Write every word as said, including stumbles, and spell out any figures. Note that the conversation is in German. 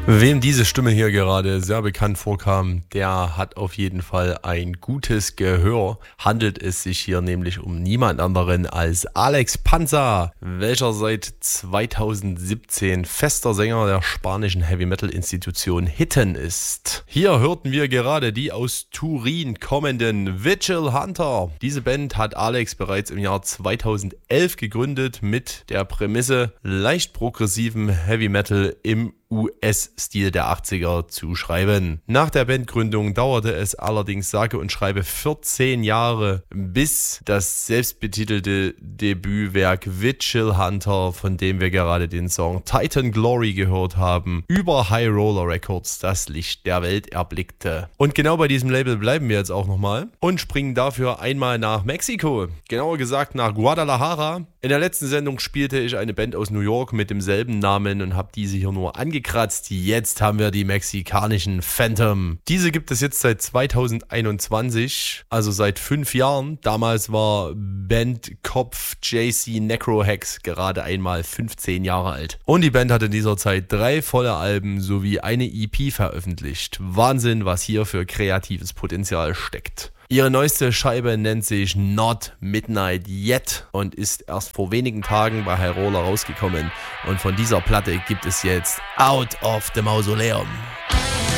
Wem diese Stimme hier gerade sehr bekannt vorkam, der hat auf jeden Fall ein gutes Gehör. Handelt es sich hier nämlich um niemand anderen als Alex Panza, welcher seit zweitausendsiebzehn fester Sänger der spanischen Heavy-Metal-Institution Hitten ist. Hier hörten wir gerade die aus Turin kommenden Vigil Hunter. Diese Band hat Alex bereits im Jahr zweitausendelf gegründet mit der Prämisse, leicht progressiven Heavy-Metal im U S-Stil der achtziger zu schreiben. Nach der Bandgründung dauerte es allerdings sage und schreibe vierzehn Jahre, bis das selbstbetitelte Debütwerk Vigil Hunter, von dem wir gerade den Song Titan Glory gehört haben, über High Roller Records das Licht der Welt erblickte. Und genau bei diesem Label bleiben wir jetzt auch nochmal und springen dafür einmal nach Mexiko, genauer gesagt nach Guadalajara. In der letzten Sendung spielte ich eine Band aus New York mit demselben Namen und habe diese hier nur angekratzt. Jetzt haben wir die mexikanischen Phantom. Diese gibt es jetzt seit zweitausendeinundzwanzig, also seit fünf Jahren. Damals war Bandkopf J C Necrohex gerade einmal fünfzehn Jahre alt. Und die Band hat in dieser Zeit drei volle Alben sowie eine E P veröffentlicht. Wahnsinn, was hier für kreatives Potenzial steckt. Ihre neueste Scheibe nennt sich Not Midnight Yet und ist erst vor wenigen Tagen bei High Roller rausgekommen. Und von dieser Platte gibt es jetzt Out of the Mausoleum.